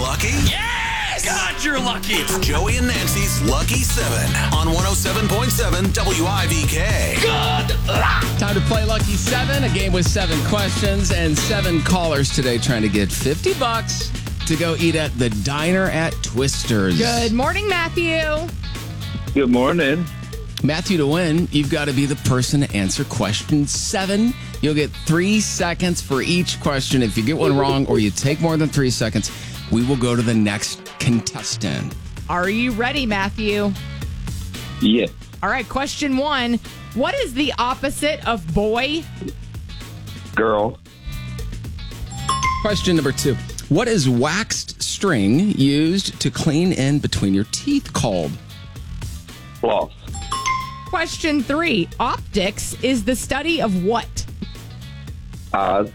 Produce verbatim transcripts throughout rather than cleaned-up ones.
lucky? Yes! God, you're lucky. It's Joey and Nancy's Lucky seven on one oh seven point seven W I V K. Good luck. Time to play Lucky seven, a game with seven questions and seven callers today trying to get fifty bucks to go eat at the Diner at Twister's. Good morning, Matthew. Good morning. Matthew, to win, you've got to be the person to answer question seven. You'll get three seconds for each question. If you get one wrong or you take more than three seconds, we will go to the next contestant. Are you ready, Matthew? Yes. All right, question one. What is the opposite of boy? Girl. Question number two. What is waxed string used to clean in between your teeth called? Floss. Question three. Optics is the study of what? Eyes.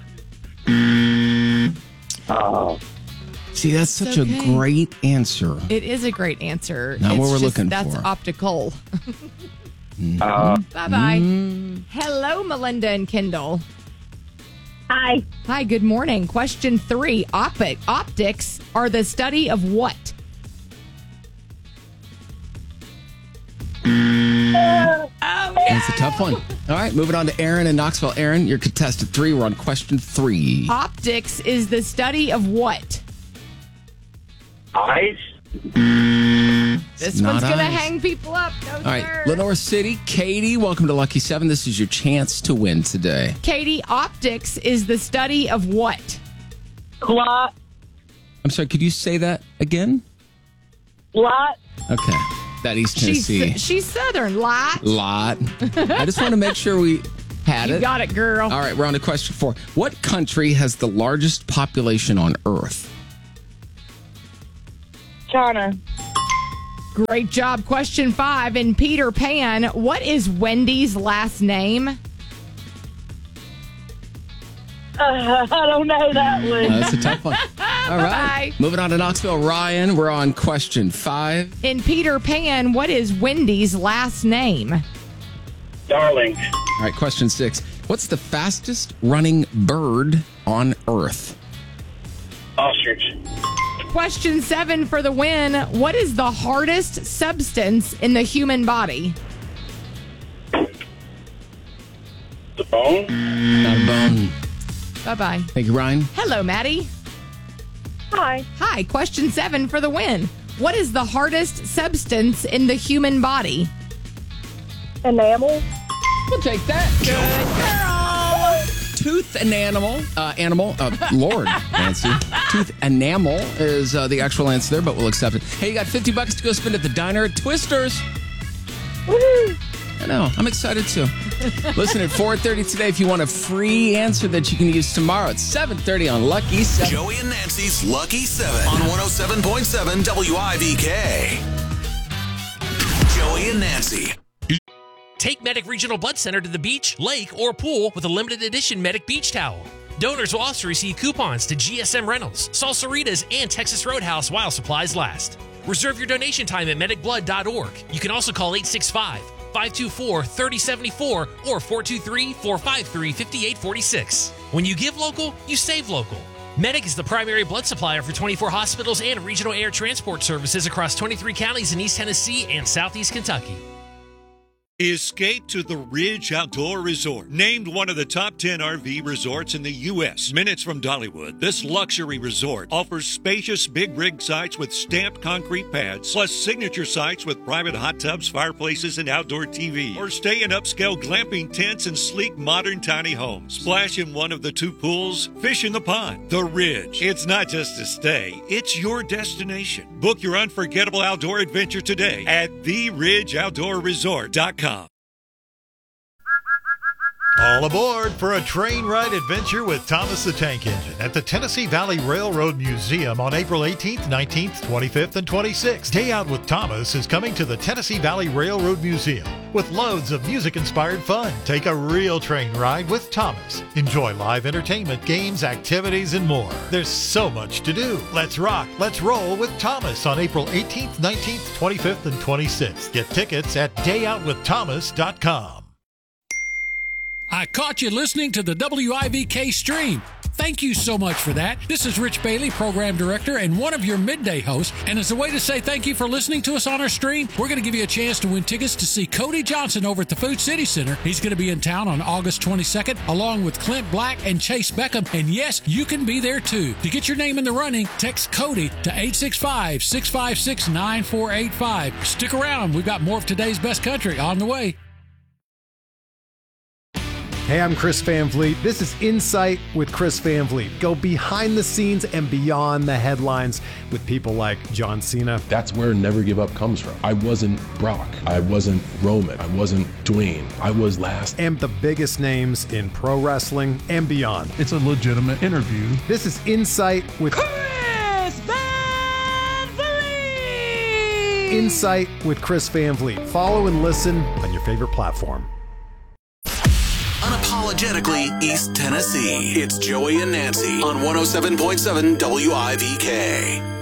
Uh, See, that's such okay. a great answer. It is a great answer. Not It's what we're just, looking that's for. optical. uh, Bye-bye. Mm. Hello, Melinda and Kendall. Hi. Hi, good morning. Question three. Opic, optics are the study of what? Uh, Oh, That's a tough one. All right, moving on to Aaron in Knoxville. Aaron, you're contestant three. We're on question three. Optics is the study of what? eyes. This Not one's going to eyes. hang people up. No, All right, sir. Lenore City. Katie, welcome to Lucky seven. This is your chance to win today. Katie, optics is the study of what? Lot. I'm sorry, could you say that again? Lot. Okay. That East Tennessee. She's, she's Southern. Lot. Lot. I just want to make sure we had You it. got it, girl. All right, we're on to question four. What country has the largest population on Earth? China. Great job. Question five. In Peter Pan, what is Wendy's last name? Uh, I don't know that Uh, one. that's a tough one. All right. Bye-bye. Moving on to Knoxville. Ryan, we're on question five. In Peter Pan, what is Wendy's last name? Darling. All right, question six. What's the fastest running bird on Earth? Ostrich. Question seven for the win. What is the hardest substance in the human body? The bone. Not a bone. Bye-bye. Thank you, Ryan. Hello, Maddie. Hi. Hi. Question seven for the win. What is the hardest substance in the human body? Enamel. We'll take that. Good girl. Tooth enamel. Uh, animal. Uh, Lord, Nancy. Tooth enamel is uh, the actual answer there, but we'll accept it. Hey, you got fifty bucks to go spend at the Diner at Twister's. Woo-hoo. I know. I'm excited too. Listen at four thirty today if you want a free answer that you can use tomorrow at seven thirty on Lucky seven. Joey and Nancy's Lucky seven on one oh seven point seven W I V K. Joey and Nancy. Take Medic Regional Blood Center to the beach, lake, or pool with a limited edition Medic Beach Towel. Donors will also receive coupons to G S M Rentals, Salsaritas, and Texas Roadhouse while supplies last. Reserve your donation time at medic blood dot org. You can also call eight six five, five two four, three oh seven four or four two three, four five three, five eight four six. When you give local, you save local. Medic is the primary blood supplier for twenty-four hospitals and regional air transport services across twenty-three counties in East Tennessee and Southeast Kentucky. Escape to the Ridge Outdoor Resort. Named one of the top ten R V resorts in the U S Minutes from Dollywood, this luxury resort offers spacious big rig sites with stamped concrete pads, plus signature sites with private hot tubs, fireplaces, and outdoor T V. Or stay in upscale glamping tents and sleek modern tiny homes. Splash in one of the two pools, fish in the pond. The Ridge. It's not just a stay, it's your destination. Book your unforgettable outdoor adventure today at the ridge outdoor resort dot com. All aboard for a train ride adventure with Thomas the Tank Engine at the Tennessee Valley Railroad Museum on April eighteenth, nineteenth, twenty-fifth, and twenty-sixth. Day Out with Thomas is coming to the Tennessee Valley Railroad Museum with loads of music-inspired fun. Take a real train ride with Thomas. Enjoy live entertainment, games, activities, and more. There's so much to do. Let's rock, let's roll with Thomas on April eighteenth, nineteenth, twenty-fifth, and twenty-sixth. Get tickets at day out with thomas dot com. I caught you listening to the W I V K stream. thank you so much for that. This is Rich Bailey, Program Director and one of your midday hosts. And as a way to say thank you for listening to us on our stream, we're going to give you a chance to win tickets to see Cody Johnson over at the Food City Center. He's going to be in town on August twenty-second, along with Clint Black and Chase Beckham. And yes, you can be there too. To get your name in the running, text Cody to eight six five, six five six, nine four eight five. Stick around. We've got more of today's best country on the way. Hey, I'm Chris Van Vliet. This is Insight with Chris Van Vliet. Go behind the scenes and beyond the headlines with people like John Cena. That's where Never Give Up comes from. I wasn't Brock. I wasn't Roman. I wasn't Dwayne. I was last. And the biggest names in pro wrestling and beyond. It's a legitimate interview. This is Insight with Chris Van Vliet. Insight with Chris Van Vliet. Follow and listen on your favorite platform. Unapologetically East Tennessee. It's Joey and Nancy on one oh seven point seven W I V K.